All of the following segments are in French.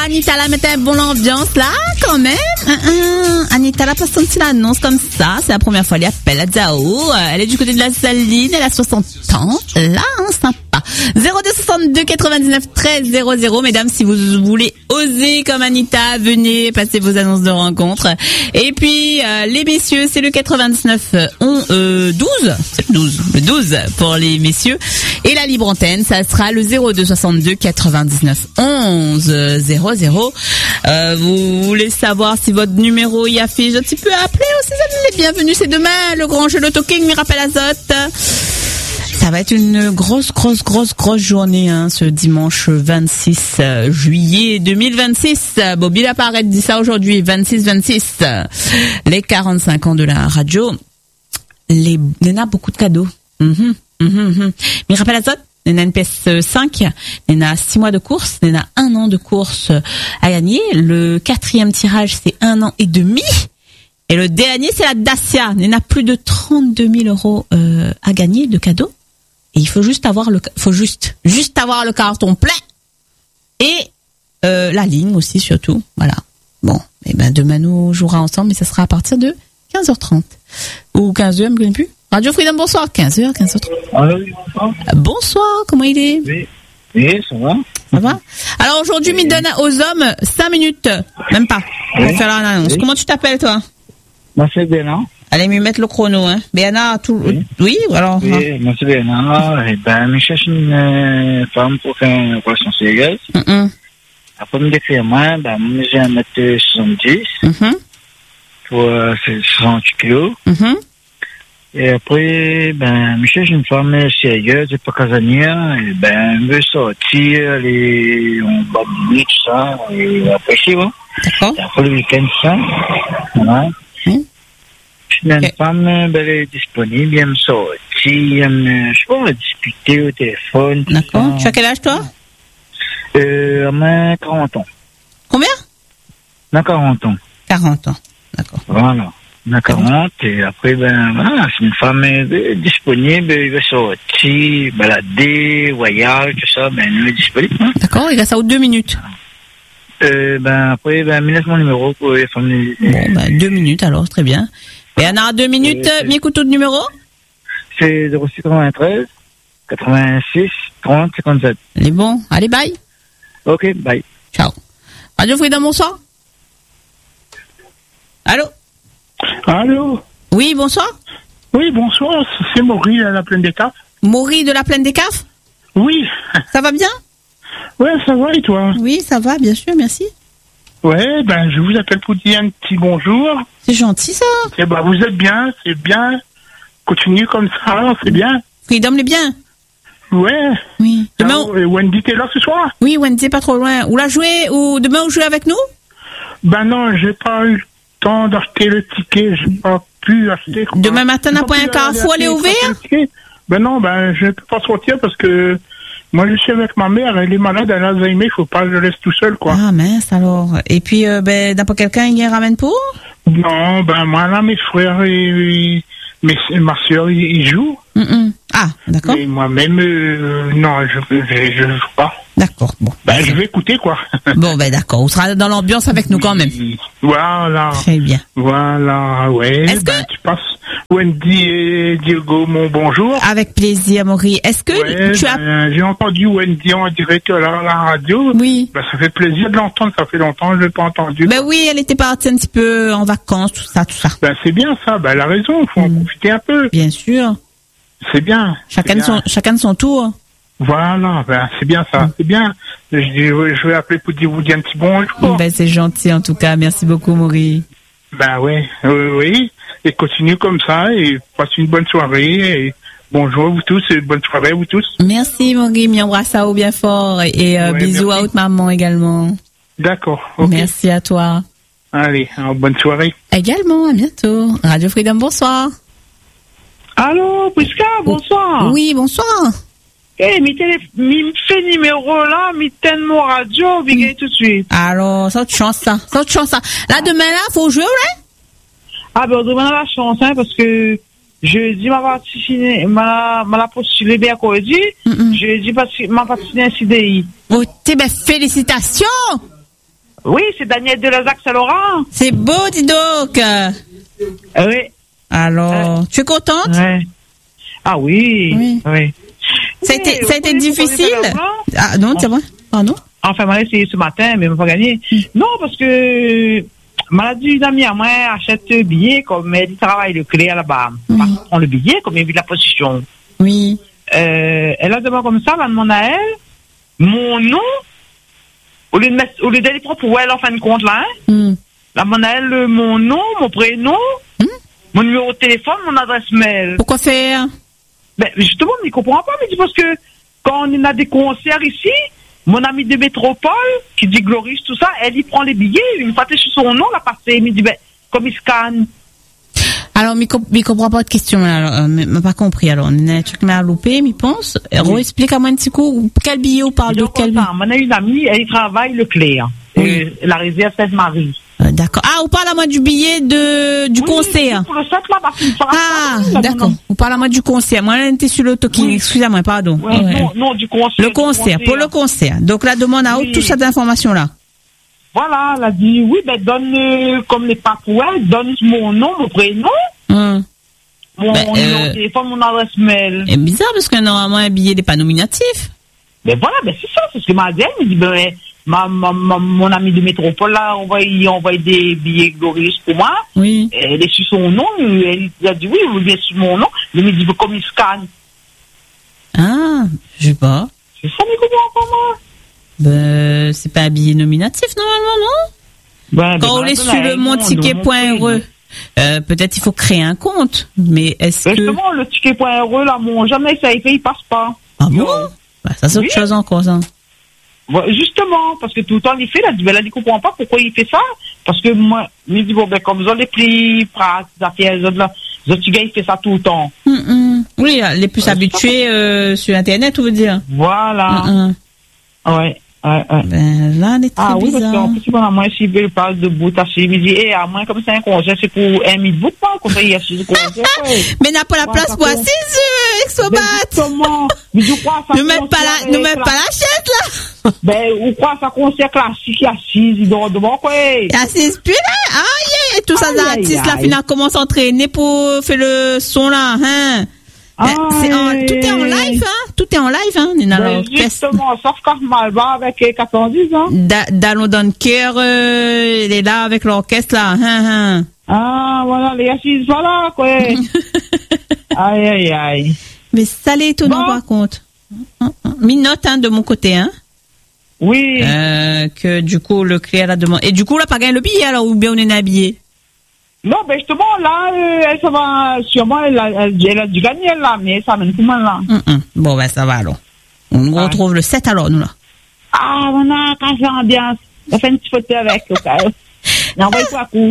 Anita là mettait bon l'ambiance là quand même. Anita là passe une petite annonce comme ça. C'est la première fois elle appelle à Zao. Elle est du côté de la Saline. Elle a 60 ans. Là, sympa. 0262 99 13 00. Mesdames, si vous voulez oser comme Anita, venez passer vos annonces de rencontre. Et puis les messieurs, c'est le 99 12. C'est le 12 pour les messieurs. Et la libre antenne, ça sera le 02 62 99 11 00. Vous voulez savoir si votre numéro y affiche, un petit peu appeler aussi, les bienvenus, c'est demain, le grand jeu Loto King, Mirapel Azote. Ça va être une grosse journée, hein, ce dimanche 26 juillet 2026. Bobby Laparette dit ça aujourd'hui, 26. Les 45 ans de la radio. Il y en a beaucoup de cadeaux. Mirapel Azote, il y en a une PS5, il y en a 6 mois de course, il y en a 1 an de course à gagner. Le 4e tirage, c'est 1 an et demi. Et le dernier, c'est la Dacia. Il y en a plus de 32 000 euros à gagner de cadeaux. Et il faut juste avoir juste avoir le carton plein. Et la ligne aussi, surtout. Voilà. Bon, et ben demain, nous jouera ensemble, mais ça sera à partir de 15h30. Ou 15h, je ne me connais plus. Radio Freedom, bonsoir. 15h, 15h30. Allô, bonsoir. Bonsoir, comment il est? Oui, ça va. Ça va? Alors aujourd'hui, il donne aux hommes 5 minutes. Même pas. On va faire l'annonce. Comment tu t'appelles, toi? Moi, c'est Bénin. Allez, me mettre le chrono, hein. Béana, tout. Oui, alors. Oui, moi, c'est Bénin. Et ben, je cherche une femme pour faire une relation sérieuse. Après, me décrire moi, ben, j'ai 1m70. Pour 68 kilos. Et après, ben, je cherche une femme sérieuse, pas casanière, et ben, je veux sortir, aller en babouille, tout ça, et après, c'est bon. D'accord. Et après, le week-end, ça, voilà. Une femme, elle est disponible, elle me sortir, elle me, je sais pas, discuter au téléphone. D'accord. Tu as quel âge, toi? À 40 ans. Combien? 40 ans. 40 ans. D'accord. Voilà. 40, et après, ben, voilà, c'est une femme disponible, il va sortir, balader, voyage, tout ça, ben, elle est disponible, hein. D'accord, il reste à 2 minutes. Ben, après, ben, me laisse mon numéro pour les femmes. Bon, ben, 2 minutes, alors, très bien. Et on a 2 minutes, m'écoute de numéro? C'est 06 93 86 30 57. Elle est bon. Allez, bye. Ok, bye. Ciao. Radio Freedom, bonsoir. Allô? Allô? Oui, bonsoir. Oui, bonsoir, c'est Maury à la Plaine des Cafes. Maury de la Plaine des Cafes? Oui. Ça va bien? Ouais, ça va et toi? Oui, ça va, bien sûr, merci. Ouais, ben je vous appelle pour dire un petit bonjour. C'est gentil ça. Et ben vous êtes bien, c'est bien. Continuez comme ça, c'est bien. Freedom est bien. Ouais. Oui. Demain, Wendy, t'es là ce soir? Oui, Wendy, pas trop loin. Ou la jouer, ou demain vous jouez avec nous? Ben non, j'ai pas eu le temps d'acheter le ticket, j'ai pas pu acheter. Quoi. Demain matin, n'a pas un carrefour, elle est ouverte? Ben non, ben je peux pas sortir parce que moi je suis avec ma mère, elle est malade, elle a Alzheimer, il faut pas que je laisse tout seul, quoi. Ah mince alors. Et puis, ben, n'a pas quelqu'un, il y ramène pour? Non, ben moi là, mes frères et ma soeur, ils jouent. Ah, d'accord. Et moi-même, non, je joue pas. D'accord, bon. Ben, je vais écouter, quoi. Bon, ben, d'accord. On sera dans l'ambiance avec nous quand même. Voilà. Très bien. Voilà, ouais. Est-ce ben, que... tu passes Wendy et Diego, mon bonjour. Avec plaisir, Maury. Est-ce que tu as... J'ai entendu Wendy en direct à la radio. Oui. Ben, ça fait plaisir de l'entendre. Ça fait longtemps que je l'ai pas entendu. Ben oui, elle était partie un petit peu en vacances, tout ça. Ben, c'est bien ça. Ben, elle a raison. Il faut en profiter un peu. Bien sûr. C'est bien. Chacun de son tour. Voilà, ben, c'est bien ça, c'est bien. Je vais appeler pour vous dire un petit bonjour. Ben, c'est gentil en tout cas, merci beaucoup Maury. Ben oui, et continue comme ça, et passe une bonne soirée, et bonjour à vous tous, et bonne soirée à vous tous. Merci Maury, m'embrasse à vous bien fort, et bisous à haute maman également. D'accord, ok. Merci à toi. Allez, bonne soirée. Également, à bientôt. Radio Freedom, bonsoir. Allô, Prisca, bonsoir. Oui, bonsoir. Eh, mi fait numéro là, mi ten mon radio, bigay tout de suite. Alors, ça te chance ça. Là, demain là, faut jouer, ouais? Ah, ben, demain la chance, hein, parce que jeudi, m'a postulé mercredi. Jeudi, m'a participé à CDI. Oh, ben, félicitations! Oui, c'est Daniel de Lazac-Saint-Laurent. C'est beau, dis donc. Oui. Alors, tu es contente? Ouais. Ah oui. Ça a été difficile? Ah non, c'est vrai. Pardon? Enfin, moi, j'ai essayé ce matin, mais je n'ai pas gagné. Non, parce que maladie, une amie à moi achète billet comme elle travaille le clé là-bas. On prend le billet comme il vu la position. Oui. Elle a demandé comme ça, elle a demandé à elle mon nom, au lieu d'aller prendre pour elle en fin de compte là, elle a demandé à elle mon nom, mon prénom, mon numéro de téléphone, mon adresse mail. Pourquoi faire? Ben, justement, je ne comprends pas, mais parce que quand on a des concerts ici, mon ami de métropole, qui dit Gloris, tout ça, elle y prend les billets, une fois que sur son nom, la passé, il me dit, ben, comme il scanne. Alors, je comprends pas de question, alors, m'a pas compris, alors, on a un truc m'a loupé, mais pense, explique à moi un petit coup, quel billet on parle de quel billet? On a une amie, elle travaille le Clair, la réserve Sainte-Marie. D'accord. Ah, on parle à moi du billet du concert. Pour le 7 là, ah, d'accord. On parle à moi du concert. Moi, là, j'étais sur l'auto-qui. Excusez-moi, pardon. Non, du concert. Le concert, pour le concert. Donc, la demande à toute cette information-là. Voilà, elle a dit, oui, ben, donne, comme les papouets, donne mon nom, mon prénom. Mon numéro de téléphone, mon adresse mail. C'est bizarre, parce que normalement, un billet n'est pas nominatif. Ben voilà, ben c'est ça, c'est ce que m'a dit. Elle me dit, ben, mon ami de métropole, là, on va des billets glorieux pour moi. Oui. Elle est sur son nom, elle a dit, oui, vous êtes sur mon nom. Elle me dit, comme il scanne. Ah, je sais pas. C'est ça, mais comment pour moi? Ben, c'est pas un billet nominatif, normalement, non? Quand on est sur le monticket.re, peut-être il faut créer un compte, mais est-ce que... Justement, le ticket.re, là, jamais ça a fait, il passe pas. Ah bon? Bah, ça, c'est autre chose encore, ça. Justement, parce que tout le temps, il fait, elle ne comprend pas pourquoi il fait ça. Parce que moi, il dit, bon, ben, comme ça, les plis, les autres, là, les autres gars, il fait ça tout le temps. Oui, les plus habitués sur Internet, on veut dire. Voilà. Ouais. Ben, là, on est très bizarre. Oui, parce qu'en plus, à moins, si il parle de bout, il me dit, à moins, comme c'est un concert, c'est pour un bout, pas, comme ça, il y a 6 concerts. Mais n'a pas la place pour assises, Exobat. Comment? Mais je crois, ça. Ne mets pas la chaise, là. Ben, ou quoi, ça concert classique, il y a 6, il doit devant, quoi. Il y a 6, puis là, et tout ça, les artistes, là, finalement, commencent à s'entraîner pour faire le son, là, hein. Tout est en live, hein. Tout est en live, hein. Ben, justement, sauf Malva avec 90 ans. Dano Dunker, il est là avec l'orchestre, là, hein. Ah, voilà, les assises, voilà, quoi. Aïe. Mais ça l'est étonnant, par contre. Minote, hein, de mon côté, hein. Oui. Que, du coup, le client a demandé. Et du coup, là, pas gagné le billet, alors, ou bien on est habillé? Non, ben justement, là, elle ça va, sûrement, elle a dû gagner, là, mais ça mène tout le monde, là. Bon, ben, ça va, alors. On nous retrouve le 7, alors, nous, là. Ah, on a quand j'ai l'ambiance. On fait une petite photo avec, au cas où. Et envoie-toi à coup.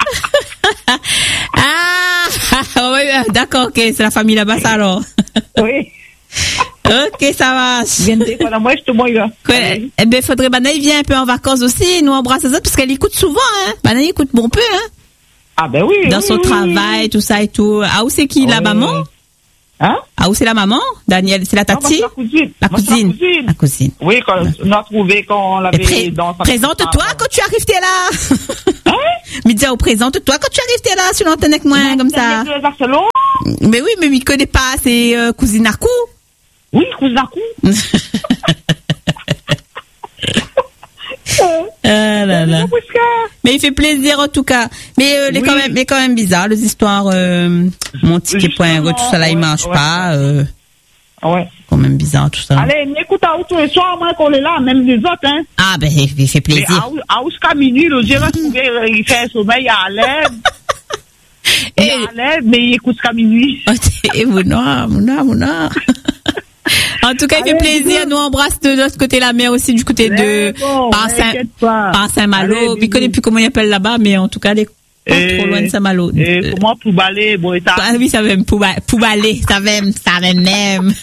Oui, d'accord, ok, c'est la famille là-bas, ça, alors. Oui. Ok, ça va. Moi, je te vois, là. Eh ben, faudrait, il vient un peu en vacances aussi, nous embrasse ça, parce qu'elle écoute souvent, hein. Banaï écoute bon peu, hein. Ah ben oui. Dans son travail, tout ça et tout. Ah, où c'est qui, la maman? Hein? Ah, où c'est la maman? Daniel, c'est la tati? La cousine. La cousine. Oui, quand on a trouvé quand on l'avait dans sa... Présente-toi quand tu arrives, t'es là. Hein? Midia, présente-toi quand tu arrives, t'es là, sur l'antenne avec moi, comme ça. Mais oui, mais il connaît pas, c'est cousine Akou. Oui, cousine Akou. Ah là là. Mais il fait plaisir en tout cas. Mais quand même bizarre les histoires mon ticket.re tout ça là il marche pas. Ouais. Quand même bizarre tout ça. Allez, écoute à tous les soirs moi qu'on est là même les autres hein. Ah ben il fait plaisir. À jusqu'à minuit le Dieu va trouver il fait un sommeil à l'aide. Et à l'aide mais il écoute jusqu'à minuit. Et mouna. En tout cas, il fait plaisir. Nous embrasse de l'autre côté la mer aussi, du côté de par Saint-Malo. Je ne connais plus comment il appelle là-bas, mais en tout cas, il est pas trop loin de Saint-Malo. Et comment Poubalé, bon état. Ah oui, ça même Poubalé, ça même.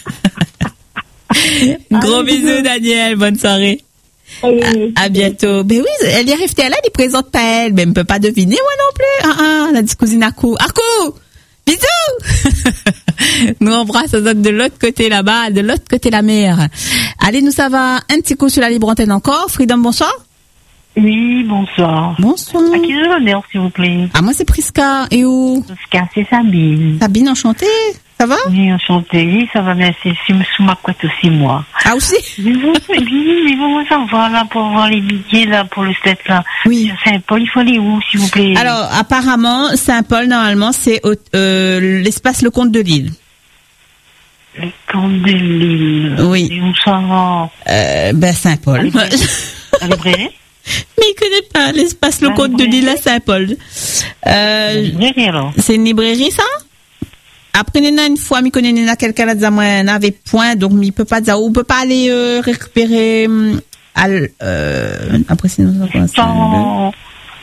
Gros bisous, Daniel. Bonne soirée. À bientôt. Ben oui, elle y arrive, elle est présente pas elle, mais elle ne peut pas deviner, moi non plus. La cousine Akou. Bisous. Nous embrasse de l'autre côté là-bas, de l'autre côté la mer. Allez, nous ça va un petit coup sur la libre antenne encore. Freedom, bonsoir. Oui, bonsoir. Bonsoir. À qui je l'honneur, s'il vous plaît? Ah, moi, c'est Prisca. Et où? Prisca, c'est Sabine. Sabine, enchantée. Ça va? Oui, enchantée. Oui, ça va, merci. Je suis sous ma couette aussi, moi. Ah, aussi? Mais bon, ça va, là, pour voir les billets, là, pour le set, là. Oui. Sur Saint-Paul, il faut aller où, s'il vous plaît? Alors, apparemment, Saint-Paul, normalement, c'est l'espace Le Comte de Lille. Le Comte de Lille. Oui. Et où ça va? Saint-Paul. À librairie? Mais il connaît pas l'espace Le Comte de Lille à Saint-Paul. Librairie, alors? C'est une librairie, ça? Après, une fois, il connaît quelqu'un là, disant, moi, n'avait point, donc, il peut pas dire, ou peut pas aller, récupérer, après, sinon, Sinon,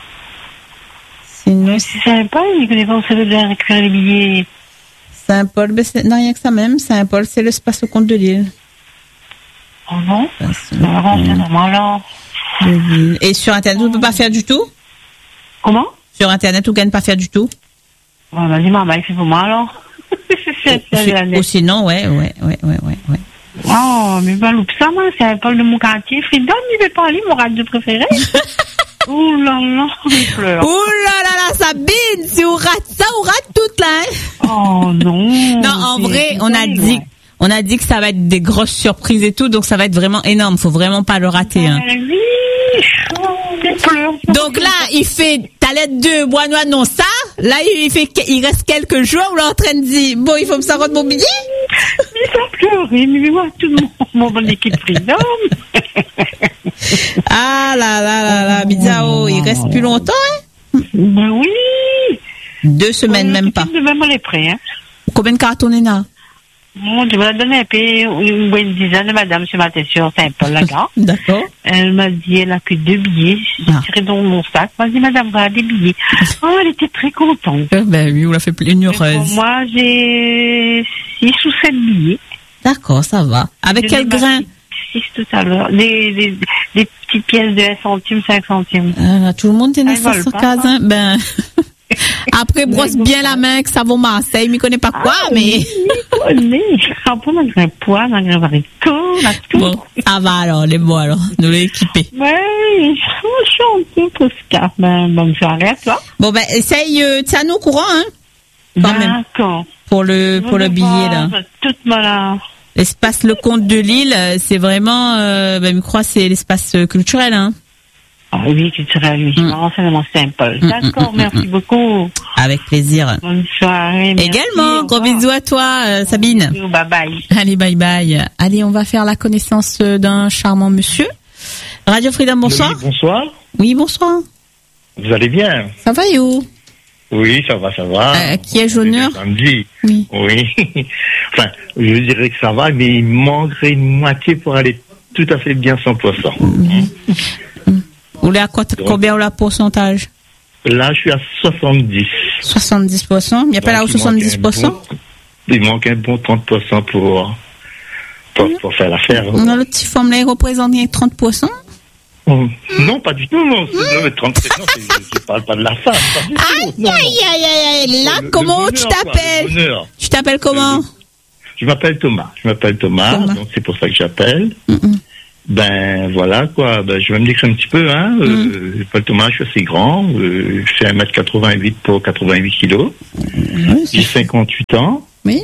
si Saint-Paul, il connaît pas où ça veut bien récupérer les billets. Saint-Paul, non, rien que ça même. Saint-Paul, c'est l'espace Le Comte de Lille. Oh non? Alors. Et sur Internet, on peut pas faire du tout? Comment? Sur Internet, on gagne pas faire du tout? Bon, vas-y, maman, il fait pour moi, alors. Ou sinon, ouais. Oh, mais pas loupe ça, moi, c'est Saint-Paul de mon quartier. Freedom, il veut pas aller, mon radio préféré. Ouh là là, il pleure. Ouh là là, Sabine, si on rate ça, on rate tout là. Hein? Oh non. Non, en vrai, on a dit que ça va être des grosses surprises et tout, donc ça va être vraiment énorme. Faut vraiment pas le rater. Hein. Oui, il pleure. Donc là, il fait Talette 2, bois noir, non ça. Là, il reste quelques jours, on est en train de dire, bon, il faut me savoir de mon billet. Il va pleurer, mais moi, tout le monde, mon équipe Freedom. Ah là, Bizao, il reste plus longtemps, hein? Ben oui. 2 semaines, même pas. Même on est prêt, hein. Combien de cartons on a? Bon, je vais la donner un peu, une dizaine de madame ce matin sur Saint-Paul, la gare. D'accord. Elle m'a dit, elle a que 2 billets. J'ai tiré dans mon sac. Elle m'a dit, madame, voilà des billets. Oh, elle était très contente. Ben oui, on l'a fait une heureuse. Moi, j'ai 6 ou 7 billets. D'accord, ça va. Avec quel grain? 6 tout à l'heure. Des petites pièces de 1 centime, 5 centimes. Tout le monde est dans sa case, hein? Ben. Après, brosse bien la main, que ça vaut Marseille, mais connaît pas quoi, mais. On peut mettre un poids, un haricot, on a tout. Bon, ça va alors, les mots alors, nous l'équiper. Oui, enchanté, Posca. Ben, bonne soirée à toi. Bon, ben, essaye, tiens-nous au courant, hein. D'accord. Pour le billet, là. Toute malade. L'espace Le Comte de Lille, c'est vraiment, je crois, c'est l'espace culturel, hein. Ah oui, culturel, oui. Enseignement Saint-Paul. D'accord, merci beaucoup. Avec plaisir. Bonne soirée. Merci. Également, gros bisous à toi, Sabine. Bye bye. Allez, bye bye. Allez, on va faire la connaissance d'un charmant monsieur. Radio Freedom, bonsoir. Oui, bonsoir. Oui, bonsoir. Vous allez bien? Ça va, Yo? Oui, ça va. Qui ai-je l'honneur? Samedi. Oui. Enfin, je dirais que ça va, mais il manquerait une moitié pour aller tout à fait bien 100%. Vous voulez à combien ou la pourcentage? Là, je suis à 70. 70%? Il n'y a pas là où 70%? Il manque un bon 30% pour faire l'affaire. On a le petit forme là, il représente 30%? Non, pas du tout, non. Le 30%, je parle pas de la femme. Aïe. Là, comment tu t'appelles? Tu t'appelles comment? Je m'appelle Thomas. Donc c'est pour ça que j'appelle. Ben voilà quoi, je vais me décrire un petit peu, hein. Paul Thomas, je suis assez grand, je fais 1m88 pour 88 kilos. J'ai 58 ans. Oui.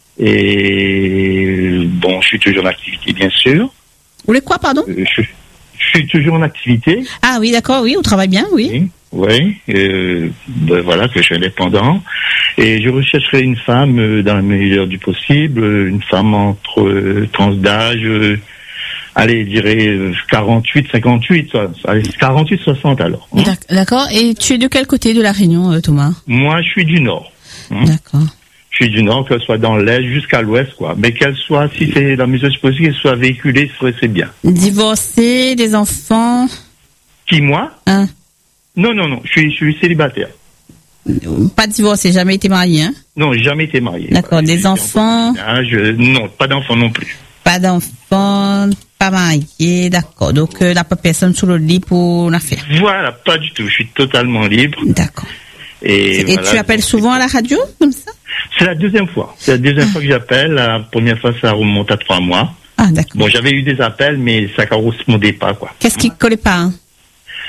Et bon, je suis toujours en activité, bien sûr. Vous voulez quoi, pardon? Je suis toujours en activité. Ah oui, d'accord, oui, on travaille bien, oui. Oui, voilà, que je suis indépendant. Et je rechercherai une femme dans la meilleure du possible, une femme entre tranche d'âge, allez, je dirais 48, 58, allez, 48, 60 alors. Hein. D'accord. Et tu es de quel côté de la Réunion, Thomas? Moi, je suis du Nord. Hein. D'accord. Je suis du Nord, qu'elle soit dans l'Est jusqu'à l'Ouest, quoi. Mais qu'elle soit, si c'est la mesure du possible, qu'elle soit véhiculée, c'est bien. Divorcé, des enfants? Qui, moi? Hein? Non, je suis célibataire. Pas divorcé, jamais été marié, hein? Non, jamais été marié. D'accord. Des enfants? Non, pas d'enfants non plus. Pas d'enfants, pas marié, d'accord. Donc, il n'y a pas personne sous le lit pour l'affaire. Voilà, pas du tout. Je suis totalement libre. D'accord. Et voilà, tu appelles souvent à la radio, comme ça? C'est la deuxième fois. C'est la deuxième fois que j'appelle. La première fois, ça remonte à 3 mois. Ah, d'accord. Bon, j'avais eu des appels, mais ça correspondait pas, quoi. Qu'est-ce qui ne collait pas, hein?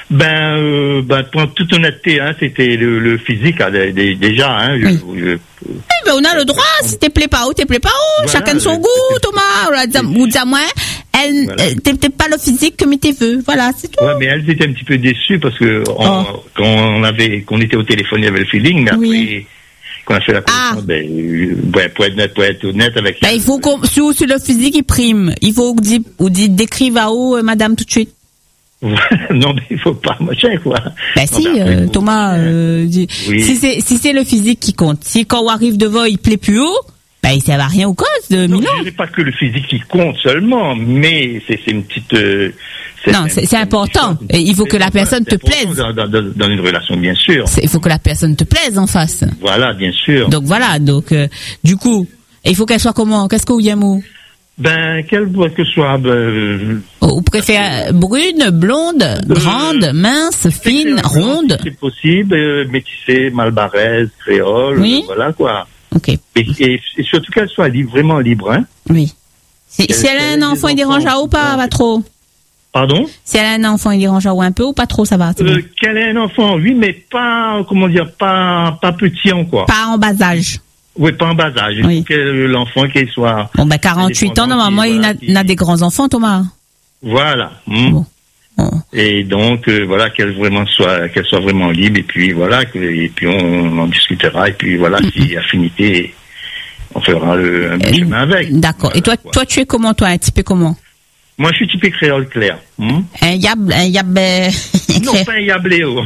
Pour toute honnêteté, hein, c'était le physique, déjà, hein. On a le droit, si t'es plaît pas où, t'es plaît pas où. Voilà, chacun de son goût, Thomas. Ou dis moi, t'es pas le physique mais t'es veux. Voilà, c'est tout. Ouais, mais elles étaient un petit peu déçues parce que qu'on était au téléphone, il y avait le feeling, mais après, quand on a fait la connexion, pour être honnête avec il faut sur le physique, il prime. Il faut décrire à où, madame, tout de suite. Non, mais il faut pas machin, quoi. Thomas, si c'est le physique qui compte, si quand on arrive devant, il plaît plus haut, il sert à rien aux causes de Milan. Je ne dis pas que le physique qui compte seulement, mais c'est une petite... c'est important. Et il faut que la personne te plaise. Dans une relation, bien sûr. Il faut que la personne te plaise en face. Voilà, bien sûr. Donc voilà, du coup, il faut qu'elle soit comment? Qu'est-ce que vous aimez? Qu'elle que soit... Vous préférez brune, blonde, grande, mince, fine, ronde? Si c'est possible, métissée, malbaraise, créole, voilà quoi. Ok. Et surtout qu'elle soit vraiment libre, hein. Oui. Si elle a un enfant, il dérange ou pas trop? Pardon? Si elle a un enfant, il dérange un peu ou pas trop, ça va? Qu'elle ait un enfant, oui, mais pas, pas petit quoi. Pas en bas âge. Oui, pas en bas âge. Il faut que l'enfant qu'il soit... 48 ans, normalement, il a des grands enfants, Thomas. Voilà. Bon. Et donc, qu'elle soit vraiment libre, et puis voilà, et puis on en discutera, et puis voilà, si y a affinité, on fera un bon chemin avec. D'accord. Et toi, tu es comment, toi, typé comment? Moi, je suis typé créole clair. Un yab, non, pas un yab Léo.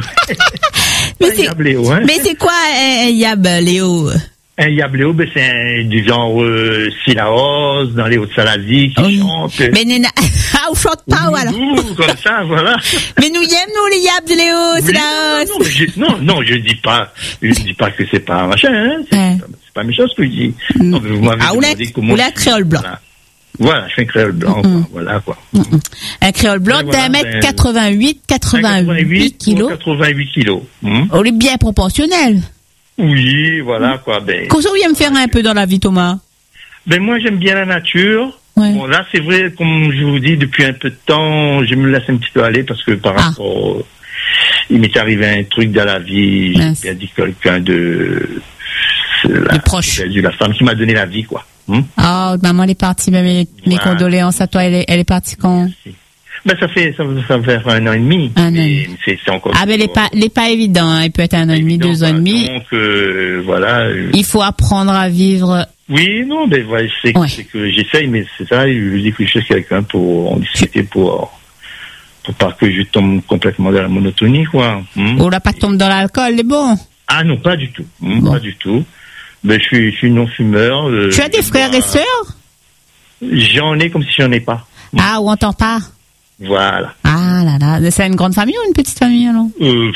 Mais c'est quoi un yab Léo? Un Yabléo, c'est du genre Silaos, dans les Hautes-Salazie, qui chante. Mais on chante pas, voilà. Comme ça, voilà. Mais nous y aimons, nous, les Yab de Léo, Silaos. Non, je dis pas que c'est pas un machin, hein. C'est pas méchant ce que je dis. Non, mais vous m'avez demandé comment. Ou la créole blanc. Voilà, je fais un créole blanc, voilà, quoi. Un créole blanc d'1m88, 88 kilos. 88 kilos. On est bien proportionnel. Oui, voilà, quoi. Qu'est-ce que vous aimez faire un peu dans la vie, Thomas? Moi, j'aime bien la nature. Ouais. Bon, là, c'est vrai, comme je vous dis, depuis un peu de temps, je me laisse un petit peu aller parce que par rapport, il m'est arrivé un truc dans la vie, j'ai perdu quelqu'un de proche. J'ai perdu la femme qui m'a donné la vie, quoi. Maman, elle est partie, mes condoléances à toi, elle est partie quand? Ça fait 1 an et demi. C'est encore. Mais elle est pas évident, hein. Il peut être 1 an et demi, 2 ans et demi. Donc, voilà. Il faut apprendre à vivre. Oui, non, c'est que j'essaye, mais c'est ça, je dis que je cherche quelqu'un pour en discuter, pour pas que je tombe complètement dans la monotonie, quoi. Ou là, pas tombe dans l'alcool, c'est bon? Ah non, pas du tout. Pas du tout. Je suis non-fumeur. Tu as des frères et sœurs? J'en ai comme si j'en ai pas. Ou entend pas? Voilà. Ah là là, c'est une grande famille ou une petite famille alors?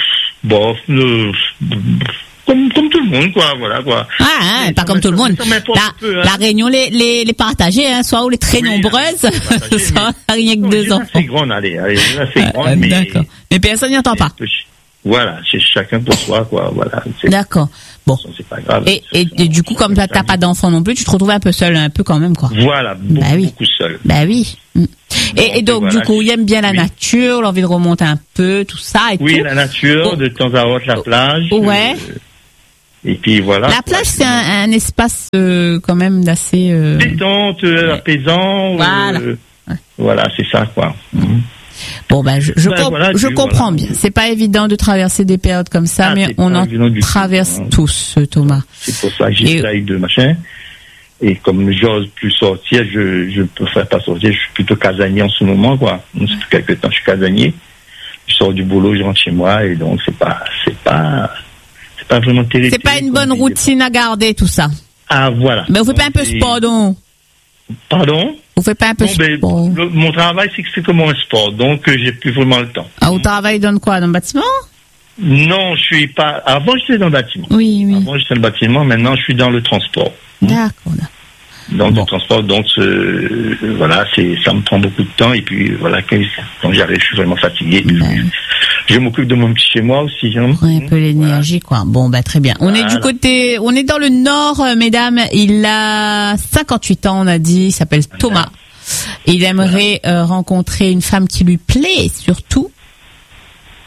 Comme tout le monde, quoi, voilà, quoi. Pas comme tout le monde. La réunion, les partager, hein, soit ou les très nombreuses, soit rien que 2 enfants. C'est grand, allez, là, c'est grand, mais... D'accord. Mais personne n'y entend pas. Voilà, c'est chacun pour soi, quoi, voilà. D'accord. Bon. C'est pas grave. Et du coup, comme t'as pas d'enfant non plus, tu te retrouves un peu seul, un peu quand même, quoi. Voilà, beaucoup seul. Oui. Et donc, du coup, il aime bien la nature, l'envie de remonter un peu, tout ça et tout. Oui, la nature, de temps à autre, la plage. Ouais. Et puis voilà. La plage, c'est un espace quand même d'assez... détente, apaisant. Voilà, c'est ça, quoi. Bon, je comprends bien. C'est pas évident de traverser des périodes comme ça, mais on en traverse tous, Thomas. C'est pour ça que j'essaye de machin. Et comme j'ose plus sortir, je préfère pas sortir. Je suis plutôt casanier en ce moment, quoi. Depuis quelques temps, je suis casanier. Je sors du boulot, je rentre chez moi, et donc c'est pas vraiment terrible. C'est pas une bonne routine à garder, tout ça. Voilà. Mais vous faites pas un peu sport, donc? Pardon? Vous faites pas un peu sport? Mon travail, c'est comme un sport, donc j'ai plus vraiment le temps. Vous travaillez dans quoi? Dans le bâtiment? Non, je suis pas. Avant, j'étais dans le bâtiment. Oui. Avant, j'étais dans le bâtiment. Maintenant, je suis dans le transport. D'accord. Dans le transport, donc voilà, ça me prend beaucoup de temps. Et puis voilà, quand j'arrive, je suis vraiment fatigué. Je m'occupe de mon petit chez moi aussi. Un peu l'énergie, quoi. Bon, très bien. On est on est dans le nord, mesdames. Il a 58 ans, on a dit. Il s'appelle Thomas. Il aimerait rencontrer une femme qui lui plaît, surtout.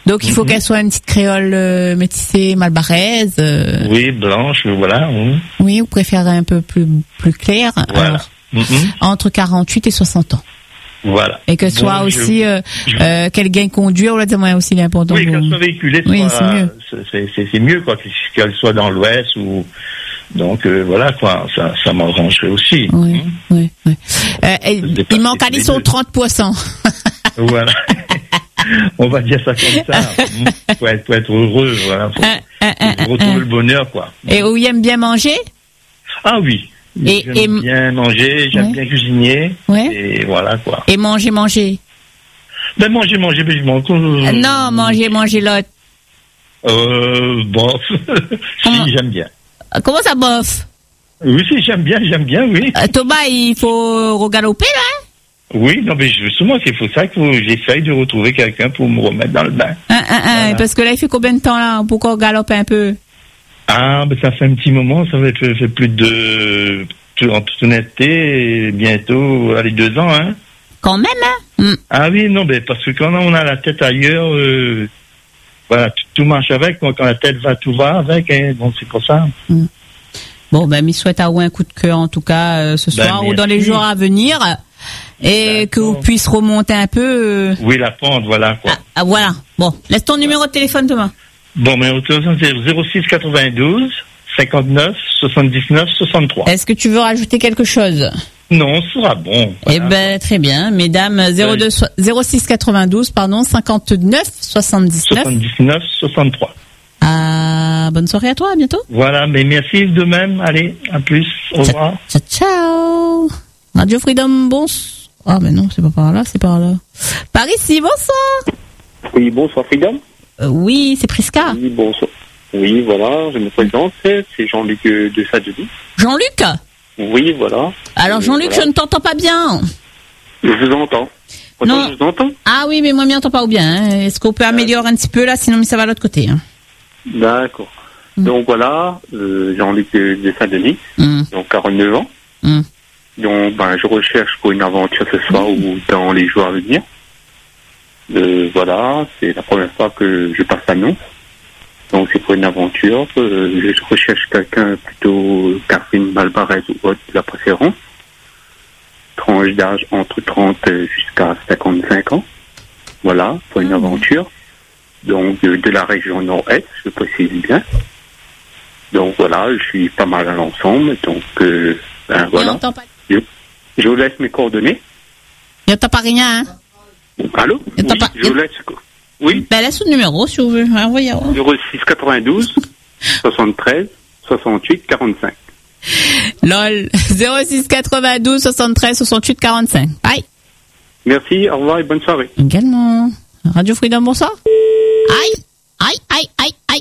Donc il faut qu'elle soit une petite créole métissée, malbaraise. Oui, blanche, voilà. Oui, vous préférez un peu plus clair. Voilà. Alors, entre 48 et 60 ans. Voilà. Et que soit aussi qu'elle gagne conduire, là, c'est aussi l'important. Oui, qu'elle soit véhiculée. Oui, c'est mieux. C'est mieux, quoi, qu'elle soit dans l'Ouest ou. Donc voilà, quoi, ça m'arrangerait aussi. Oui. Il manque à son 30%. Voilà. On va dire ça comme ça. Pour être heureux, voilà. Pour retrouver le bonheur, quoi. Et où il aime bien manger? Ah oui. J'aime bien manger, j'aime bien cuisiner. Ouais. Et voilà, quoi. Et manger. Ben manger, mais je mange. Non, manger l'autre. Bof. Si, j'aime bien. Comment ça, bof? Oui, si, j'aime bien, oui. Thomas, il faut regaloper, là? Oui, non, mais justement, c'est pour ça que j'essaye de retrouver quelqu'un pour me remettre dans le bain. Voilà. Parce que là, il fait combien de temps, là, pour qu'on galope un peu? Ah, ben ça fait un petit moment, ça fait plus de, en toute honnêteté, bientôt, 2 ans, hein. Quand même, hein? Ah oui, non, ben parce que quand on a la tête ailleurs, voilà, tout marche avec, quand la tête va, tout va avec, hein, donc c'est pour ça. Bon, ben, m'y souhaite à vous un coup de cœur, en tout cas, ce soir, ou dans les jours à venir, et que vous puissiez remonter un peu. Oui, la pente, voilà, quoi. Voilà. Bon, laisse ton numéro de téléphone, Thomas. Bon, mais c'est 06 92 59 79 63. Est-ce que tu veux rajouter quelque chose? Non, ce sera bon. Voilà. Eh ben, très bien. Mesdames, 06 92, 59 79 63. Bonne soirée à toi, à bientôt. Voilà, mais merci de même. Allez, à plus. Au revoir. Ciao. Radio Freedom, bonsoir. Ah, mais non, c'est pas par là, c'est par là. Par ici, bonsoir. Oui, bonsoir Freedom. Oui, c'est Prisca. Oui, bonsoir. Oui, voilà, je me présente, c'est Jean-Luc de Sadeli. Jean-Luc? Oui, voilà. Alors Jean-Luc, voilà. Je ne t'entends pas bien. Je vous entends. Non. Je vous entends. Ah oui, mais moi, je m'entends pas bien. Hein. Est-ce qu'on peut améliorer un petit peu là, sinon ça va de l'autre côté. Hein. D'accord. Donc voilà, Jean-Luc de Sadeli, donc 49 ans. Donc je recherche pour une aventure ce soir ou dans les jours à venir. Voilà, c'est la première fois que je passe l'annonce. Donc c'est pour une aventure. Je recherche quelqu'un plutôt Catherine Malbaraise ou autre de la préférence. Tranche d'âge entre 30 jusqu'à 55 ans. Voilà, pour une aventure. Donc de la région nord-est, je précise bien. Donc voilà, je suis pas mal à l'ensemble. Donc voilà. Je vous laisse mes coordonnées. Il n'y a pas rien, hein? Allô? Oui, je vous laisse. Oui. Ben, laisse le numéro, si vous voulez. 06 92 73 68 45. LOL. 06 92 73 68 45. Bye. Merci, au revoir et bonne soirée. Également. Radio Freedom, bonsoir. Aïe.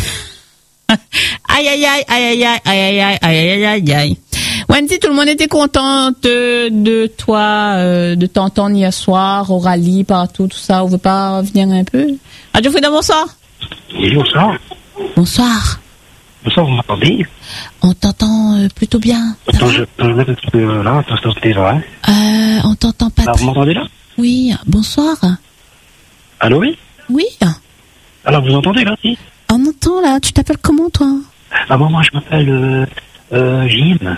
Aïe. Wendy, tout le monde était content de toi, de t'entendre hier soir, au rallye, partout, tout ça. On veut pas revenir un peu? Radio Freedom, bonsoir. Oui, bonsoir. Bonsoir. Bonsoir, vous m'entendez? On t'entend plutôt bien. Attends, je peux mettre un petit peu là, attends, c'est vrai. On t'entend pas. Vous m'entendez là? Oui, bonsoir. Allô, oui? Oui. Alors, vous entendez là, si? On entend là, tu t'appelles comment toi? Ah bon, moi je m'appelle Jim.